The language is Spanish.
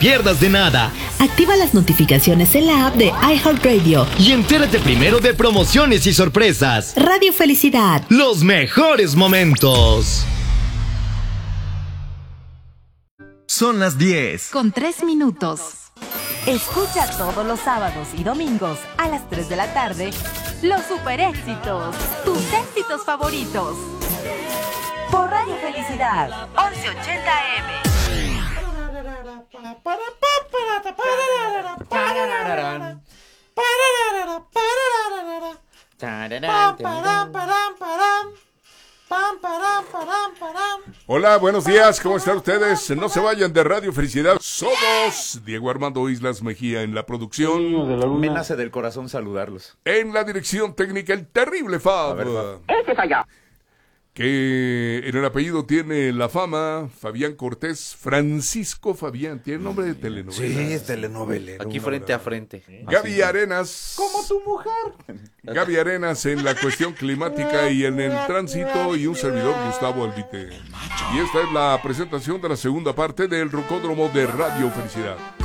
pierdas de nada. Activa las notificaciones en la app de iHeartRadio Y entérate primero de promociones y sorpresas. Radio Felicidad. Los mejores momentos. Son las 10. Con 3 minutos. Escucha todos los sábados y domingos a las 3 de la tarde los super éxitos, tus éxitos favoritos. Por Radio Felicidad, 1180 AM. Hola, buenos días, ¿cómo están ustedes? No se vayan de Radio Felicidad. Somos Diego Armando Islas Mejía en la producción. Me nace del corazón saludarlos. En la dirección técnica, el terrible Fab. Este soy yo. Que en el apellido tiene la fama, Fabián Cortés, Francisco Fabián, tiene nombre de telenovela. Sí, es telenovelero. Aquí frente a frente. Gaby Arenas. Como tu mujer. Gaby Arenas en la cuestión climática y en el tránsito, y un servidor, Gustavo Albite. Y esta es la presentación de la segunda parte del Rocódromo de Radio Felicidad.